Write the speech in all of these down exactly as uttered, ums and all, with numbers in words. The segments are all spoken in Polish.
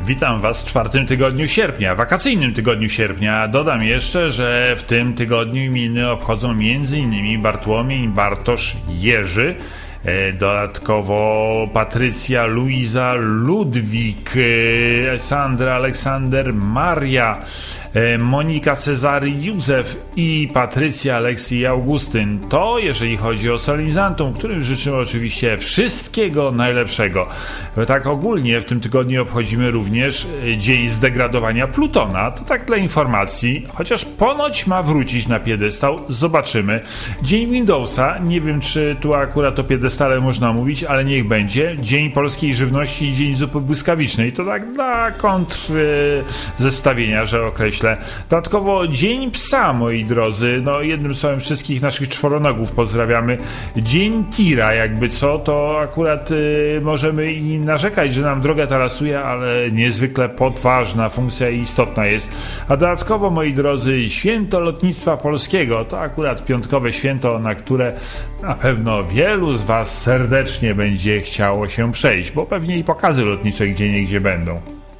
Witam Was w czwartym tygodniu sierpnia, wakacyjnym tygodniu sierpnia. Dodam jeszcze, że w tym tygodniu imieniny obchodzą m.in. Bartłomiej, Bartosz, Jerzy, dodatkowo Patrycja, Luiza, Ludwik, Sandra, Aleksander, Maria, Monika, Cezary, Józef i Patrycja, Aleksy i Augustyn. To jeżeli chodzi o solenizantom, którym życzymy oczywiście wszystkiego najlepszego. Tak ogólnie w tym tygodniu obchodzimy również dzień zdegradowania Plutona. To tak dla informacji, chociaż ponoć ma wrócić na piedestał. Zobaczymy. Dzień Windowsa. Nie wiem, czy tu akurat o piedestale można mówić, ale niech będzie. Dzień polskiej żywności i dzień zupy błyskawicznej. To tak dla kontr zestawienia, że określę. Dodatkowo Dzień Psa, moi drodzy. No jednym słowem wszystkich naszych czworonogów pozdrawiamy. Dzień tira, jakby co, to akurat y, możemy i narzekać, że nam drogę tarasuje, ale niezwykle podważna funkcja i istotna jest. A dodatkowo, moi drodzy, Święto Lotnictwa Polskiego. To akurat piątkowe święto, na które na pewno wielu z Was serdecznie będzie chciało się przejść, bo pewnie i pokazy lotnicze gdzieniegdzie będą.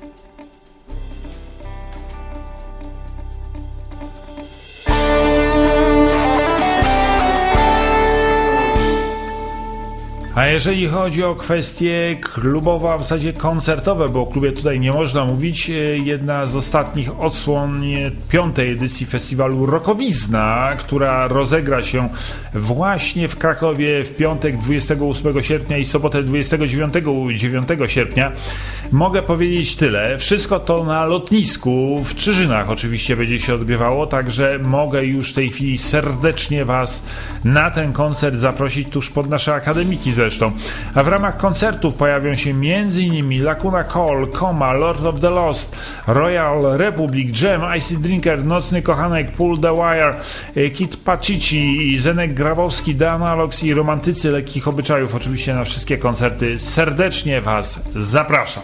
A jeżeli chodzi o kwestie klubowe, a w zasadzie koncertowe, bo o klubie tutaj nie można mówić, jedna z ostatnich odsłon piątej edycji festiwalu Rockowizna, która rozegra się właśnie w Krakowie w piątek dwudziestego ósmego sierpnia i sobotę dwudziestego dziewiątego sierpnia. Mogę powiedzieć tyle. Wszystko to na lotnisku w Czyżynach oczywiście będzie się odbywało, także mogę już w tej chwili serdecznie Was na ten koncert zaprosić tuż pod nasze akademiki zresztą. A w ramach koncertów pojawią się m.in. Lacuna Coil, Coma, Lord of the Lost, Royal Republic, Jam, Icy Drinker, Nocny Kochanek, Pull the Wire, Kit Pacici, Zenek Grabowski, The Analogs i Romantycy Lekkich Obyczajów. Oczywiście na wszystkie koncerty serdecznie Was zapraszam.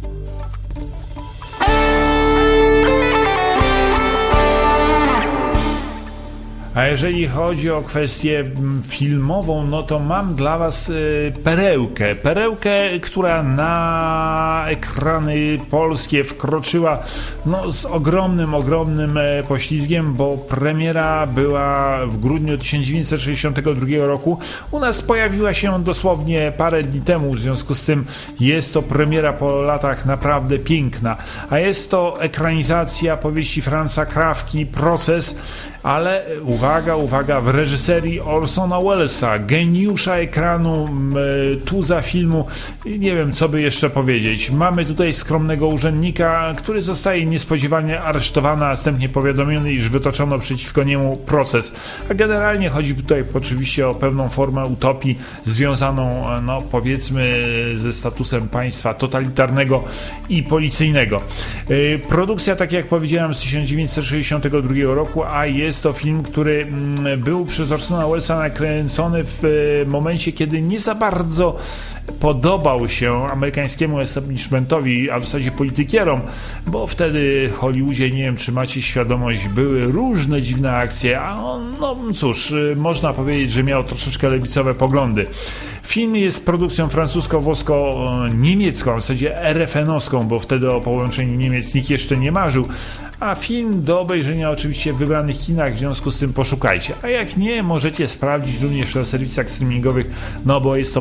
A jeżeli chodzi o kwestię filmową, no to mam dla Was y, perełkę. Perełkę, która na ekrany polskie wkroczyła no, z ogromnym, ogromnym e, poślizgiem, bo premiera była w grudniu tysiąc dziewięćset sześćdziesiątego drugiego roku. U nas pojawiła się dosłownie parę dni temu, w związku z tym jest to premiera po latach naprawdę piękna. A jest to ekranizacja powieści Franza Kafki Proces, ale uwaga, uwaga, w reżyserii Orsona Wellesa, geniusza ekranu, tuza filmu, nie wiem co by jeszcze powiedzieć. Mamy tutaj skromnego urzędnika, który zostaje niespodziewanie aresztowany, a następnie powiadomiony, iż wytoczono przeciwko niemu proces. A generalnie chodzi tutaj oczywiście o pewną formę utopii związaną, no powiedzmy, ze statusem państwa totalitarnego i policyjnego. Produkcja, tak jak powiedziałem, z tysiąc dziewięćset sześćdziesiątego drugiego roku, a jest Jest to film, który był przez Orsona Wellesa nakręcony w momencie, kiedy nie za bardzo podobał się amerykańskiemu establishmentowi, a w zasadzie politykierom, bo wtedy w Hollywoodzie, nie wiem czy macie świadomość, były różne dziwne akcje, a on, no cóż, można powiedzieć, że miał troszeczkę lewicowe poglądy. Film jest produkcją francusko-włosko-niemiecką, w zasadzie er ef en-owską, bo wtedy o połączeniu Niemiec nikt jeszcze nie marzył, a film do obejrzenia oczywiście w wybranych kinach, w związku z tym poszukajcie. A jak nie, możecie sprawdzić również na serwisach streamingowych, no bo jest to